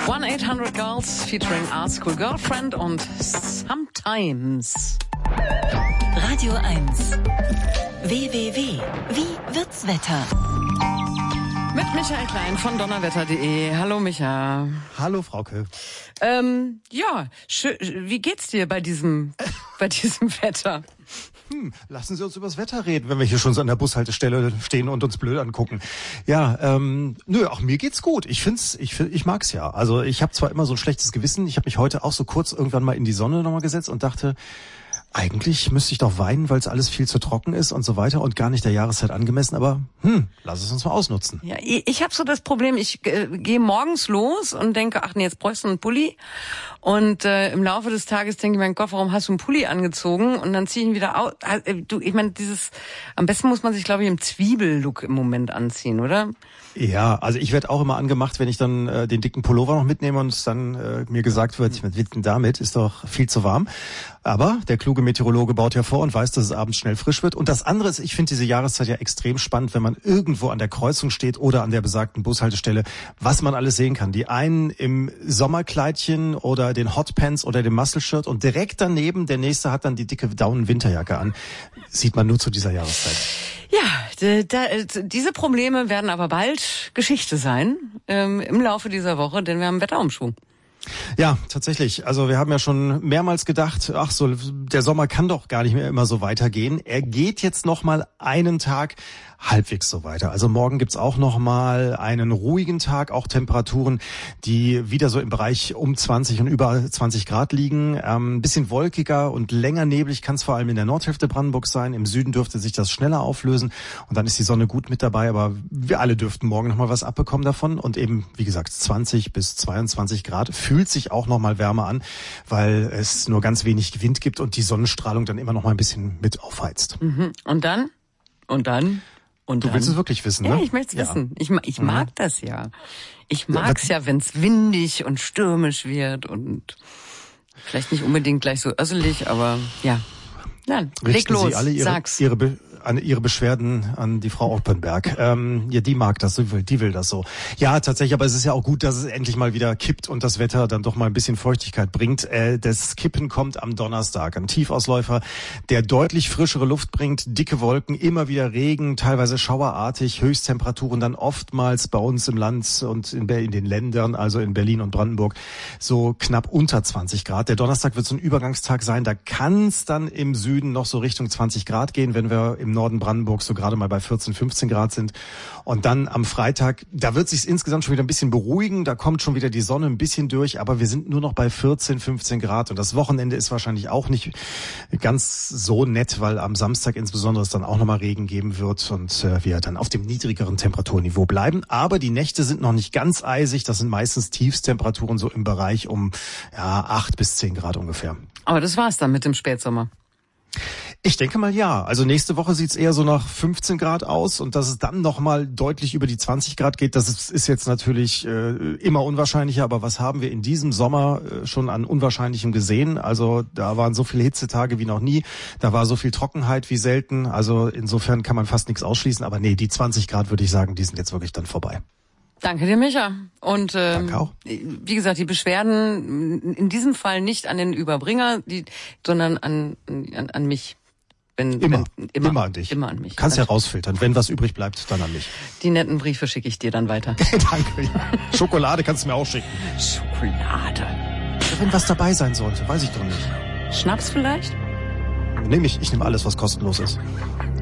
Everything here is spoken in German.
1-800-Girls featuring Art School Girlfriend und Sometimes. Radio 1. www. Wie wird's Wetter? Mit Michael Klein von donnerwetter.de. Hallo Micha. Hallo Frauke. Ja, wie geht's dir bei diesem Wetter? Lassen Sie uns über das Wetter reden, wenn wir hier schon so an der Bushaltestelle stehen und uns blöd angucken. Ja, auch mir geht's gut. Ich mag's ja. Also ich habe zwar immer so ein schlechtes Gewissen. Ich habe mich heute auch so kurz irgendwann mal in die Sonne nochmal gesetzt und dachte, eigentlich müsste ich doch weinen, weil es alles viel zu trocken ist und so weiter und gar nicht der Jahreszeit angemessen, aber lass es uns mal ausnutzen. Ja, ich habe so das Problem, ich gehe morgens los und denke, ach nee, jetzt bräuchst du einen Pulli. Und im Laufe des Tages denke ich, mein Gott, warum hast du einen Pulli angezogen? Und dann ziehe ich ihn wieder aus. Ich meine, am besten muss man sich, glaube ich, im Zwiebellook im Moment anziehen, oder? Ja, also ich werde auch immer angemacht, wenn ich dann den dicken Pullover noch mitnehme und dann mir gesagt wird, was willst denn damit? Ist doch viel zu warm. Aber der kluge Meteorologe baut ja vor und weiß, dass es abends schnell frisch wird. Und das andere ist, ich finde diese Jahreszeit ja extrem spannend, wenn man irgendwo an der Kreuzung steht oder an der besagten Bushaltestelle, was man alles sehen kann. Die einen im Sommerkleidchen oder den Hotpants oder dem Muscle-Shirt und direkt daneben, der nächste hat dann die dicke Daunenwinterjacke an. Sieht man nur zu dieser Jahreszeit. Ja, diese Probleme werden aber bald Geschichte sein im Laufe dieser Woche, denn wir haben Wetterumschwung. Ja, tatsächlich. Also wir haben ja schon mehrmals gedacht, der Sommer kann doch gar nicht mehr immer so weitergehen. Er geht jetzt noch mal einen Tag halbwegs so weiter. Also morgen gibt's auch noch mal einen ruhigen Tag, auch Temperaturen, die wieder so im Bereich um 20 und über 20 Grad liegen. Ein bisschen wolkiger und länger neblig kann es vor allem in der Nordhälfte Brandenburgs sein. Im Süden dürfte sich das schneller auflösen und dann ist die Sonne gut mit dabei. Aber wir alle dürften morgen noch mal was abbekommen davon und eben, wie gesagt, 20 bis 22 Grad. Fühlt sich auch noch mal wärmer an, weil es nur ganz wenig Wind gibt und die Sonnenstrahlung dann immer noch mal ein bisschen mit aufheizt. Mhm. Und dann? Du willst es wirklich wissen, ne? Ja, ich möchte es wissen. Ich mag das ja. Ich mag's ja, wenn es windig und stürmisch wird und vielleicht nicht unbedingt gleich so össelig, aber ja. Dann leg los, Sie alle sag's. Ihre Beschwerden an die Frau Oppenberg. Ja, die mag das, die will das so. Ja, tatsächlich, aber es ist ja auch gut, dass es endlich mal wieder kippt und das Wetter dann doch mal ein bisschen Feuchtigkeit bringt. Das Kippen kommt am Donnerstag. Ein Tiefausläufer, der deutlich frischere Luft bringt, dicke Wolken, immer wieder Regen, teilweise schauerartig, Höchsttemperaturen dann oftmals bei uns im Land und in den Ländern, also in Berlin und Brandenburg, so knapp unter 20 Grad. Der Donnerstag wird so ein Übergangstag sein. Da kann es dann im Süden noch so Richtung 20 Grad gehen, wenn wir im Norden Brandenburgs so gerade mal bei 14, 15 Grad sind. Und dann am Freitag, da wird sich's insgesamt schon wieder ein bisschen beruhigen, da kommt schon wieder die Sonne ein bisschen durch, aber wir sind nur noch bei 14, 15 Grad. Und das Wochenende ist wahrscheinlich auch nicht ganz so nett, weil am Samstag insbesondere es dann auch nochmal Regen geben wird und wir dann auf dem niedrigeren Temperaturniveau bleiben. Aber die Nächte sind noch nicht ganz eisig, das sind meistens Tiefstemperaturen so im Bereich um 8 bis 10 Grad ungefähr. Aber das war's dann mit dem Spätsommer. Ich denke mal ja. Also nächste Woche sieht's eher so nach 15 Grad aus und dass es dann nochmal deutlich über die 20 Grad geht, das ist jetzt natürlich immer unwahrscheinlicher. Aber was haben wir in diesem Sommer schon an Unwahrscheinlichem gesehen? Also da waren so viele Hitzetage wie noch nie. Da war so viel Trockenheit wie selten. Also insofern kann man fast nichts ausschließen. Aber nee, die 20 Grad würde ich sagen, die sind jetzt wirklich dann vorbei. Danke dir, Micha. Und danke auch. Wie gesagt, die Beschwerden in diesem Fall nicht an den Überbringer, sondern an mich. Immer an dich. Immer an mich. Kannst ja rausfiltern. Wenn was übrig bleibt, dann an mich. Die netten Briefe schicke ich dir dann weiter. Danke. Ja. Schokolade kannst du mir auch schicken. Schokolade. Ja, wenn was dabei sein sollte, weiß ich doch nicht. Schnaps vielleicht? Ich nehme alles, was kostenlos ist.